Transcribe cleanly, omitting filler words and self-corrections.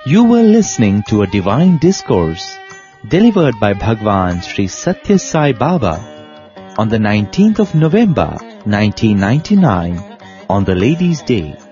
You were listening to a divine discourse delivered by Bhagwan Sri Satya Sai Baba on the 19th of November 1999 on the Ladies' Day.